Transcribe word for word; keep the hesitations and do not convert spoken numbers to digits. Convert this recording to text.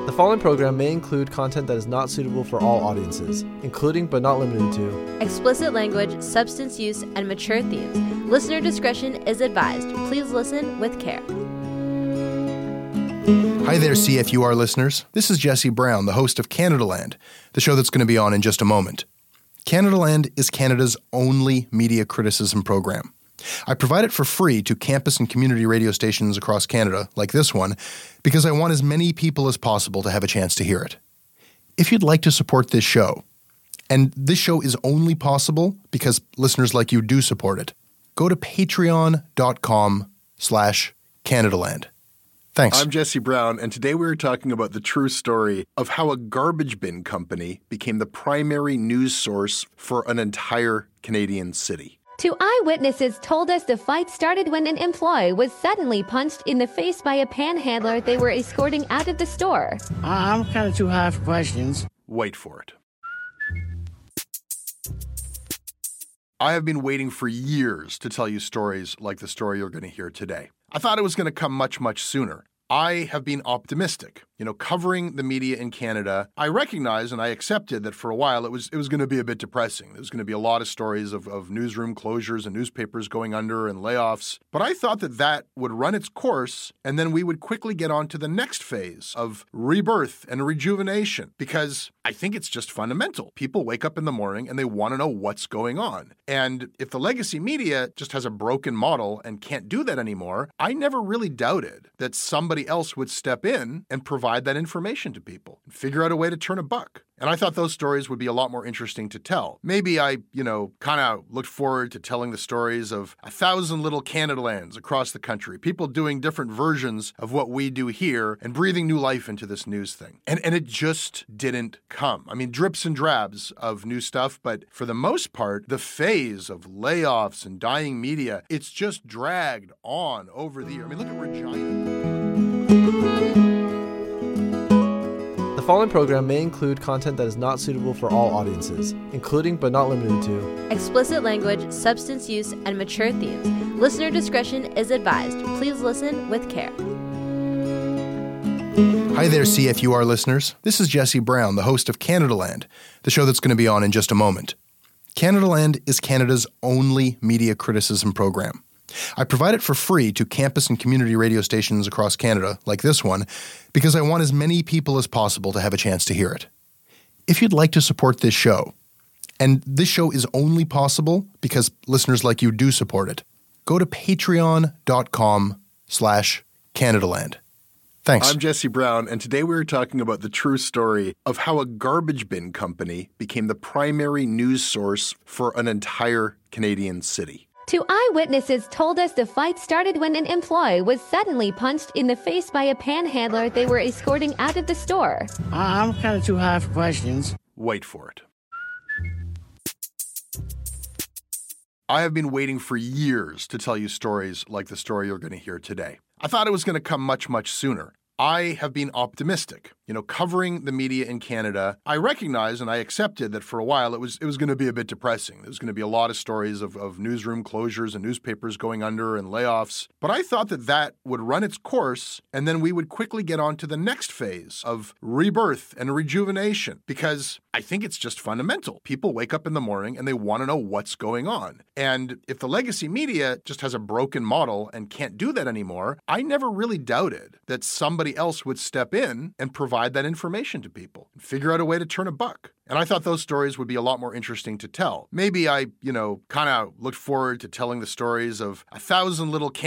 The following program may include content that is not suitable for all audiences, including but not limited to explicit language, substance use, and mature themes. Listener discretion is advised. Please listen with care. Hi there, C F U R listeners. This is Jesse Brown, the host of Canadaland, the show that's going to be on in just a moment. Canadaland is Canada's only media criticism program. I provide it for free to campus and community radio stations across Canada, like this one, because I want as many people as possible to have a chance to hear it. If you'd like to support this show, and this show is only possible because listeners like you do support it, go to patreon.com slash Canadaland. Thanks. I'm Jesse Brown, and today we are talking about the true story of how a garbage bin company became the primary news source for an entire Canadian city. Two eyewitnesses told us the fight started when an employee was suddenly punched in the face by a panhandler they were escorting out of the store. I'm kind of too high for questions. Wait for it. I have been waiting for years to tell you stories like the story you're going to hear today. I thought it was going to come much, much sooner. I have been optimistic. You know, covering the media in Canada, I recognized and I accepted that for a while it was it was going to be a bit depressing. There was going to be a lot of stories of, of newsroom closures and newspapers going under and layoffs. But I thought that that would run its course and then we would quickly get on to the next phase of rebirth and rejuvenation, because I think it's just fundamental. People wake up in the morning and they want to know what's going on. And if the legacy media just has a broken model and can't do that anymore, I never really doubted that somebody else would step in and provide that information to people and figure out a way to turn a buck. And I thought those stories would be a lot more interesting to tell. Maybe I, you know, kind of looked forward to telling the stories of a thousand little Canadalands across the country, people doing different versions of what we do here and breathing new life into this news thing. And and it just didn't come. I mean, drips and drabs of new stuff, but for the most part, the phase of layoffs and dying media, it's just dragged on over the year. I mean, look at Regina. The following program may include content that is not suitable for all audiences, including but not limited to explicit language, substance use, and mature themes. Listener discretion is advised. Please listen with care. Hi there, C F U R listeners. This is Jesse Brown, the host of Canadaland, the show that's going to be on in just a moment. Canadaland is Canada's only media criticism program. I provide it for free to campus and community radio stations across Canada, like this one, because I want as many people as possible to have a chance to hear it. If you'd like to support this show, and this show is only possible because listeners like you do support it, go to patreon.com slash Canadaland. Thanks. I'm Jesse Brown, and today we are talking about the true story of how a garbage bin company became the primary news source for an entire Canadian city. Two eyewitnesses told us the fight started when an employee was suddenly punched in the face by a panhandler they were escorting out of the store. I'm kind of too high for questions. Wait for it. I have been waiting for years to tell you stories like the story you're going to hear today. I thought it was going to come much, much sooner. I have been optimistic. You know, covering the media in Canada, I recognized and I accepted that for a while it was it was going to be a bit depressing. There was going to be a lot of stories of, of newsroom closures and newspapers going under and layoffs. But I thought that that would run its course and then we would quickly get on to the next phase of rebirth and rejuvenation, because I think it's just fundamental. People wake up in the morning and they want to know what's going on. And if the legacy media just has a broken model and can't do that anymore, I never really doubted that somebody else would step in and provide that information to people and figure out a way to turn a buck. And I thought those stories would be a lot more interesting to tell. Maybe I, you know, kind of looked forward to telling the stories of a thousand little